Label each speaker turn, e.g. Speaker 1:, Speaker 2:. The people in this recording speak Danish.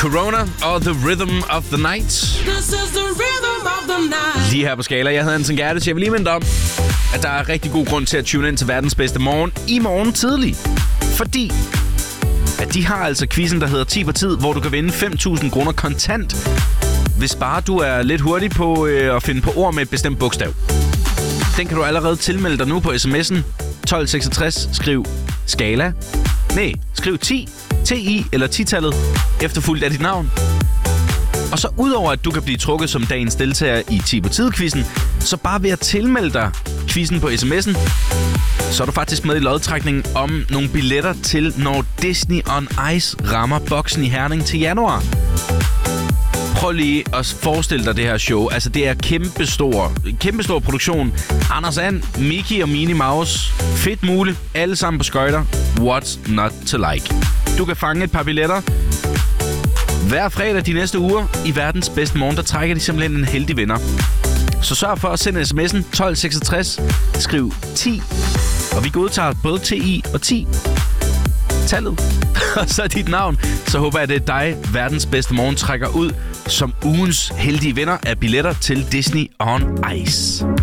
Speaker 1: Corona og The Rhythm of the Night.
Speaker 2: This is the rhythm of the night.
Speaker 1: Lige her på Skala. Jeg hedder Hansen Gerdes. Jeg vil lige minde om, at der er rigtig god grund til at tune ind til verdens bedste morgen i morgen tidlig. Fordi at de har altså quizzen, der hedder 10 på tid, hvor du kan vinde 5.000 kroner kontant, hvis bare du er lidt hurtig på at finde på ord med et bestemt bogstav. Den kan du allerede tilmelde dig nu på sms'en 1266. Skriv Skala. Nej, skriv 10, TI eller 10-tallet, efterfulgt af dit navn. Og så udover at du kan blive trukket som dagens deltager i 10 på tid-quizzen, så bare ved at tilmelde dig quizzen på sms'en, så er du faktisk med i lodtrækningen om nogle billetter til, når Disney on Ice rammer boksen i Herning til januar. Prøv lige at forestille dig det her show. Altså, det er kæmpestor produktion. Anders And, Mickey og Minnie Mouse. Fedt muligt. Alle sammen på skøjter. What's not to like? Du kan fange et par billetter. Hver fredag de næste uger i verdens bedste morgen, der trækker de simpelthen en heldig vinder. Så sørg for at sende sms'en 1266. Skriv 10. Og vi godtager både TI og 10. Tallet. Og så dit navn. Så håber jeg, at det er dig, verdens bedste morgen, trækker ud som ugens heldige vinder af billetter til Disney on Ice.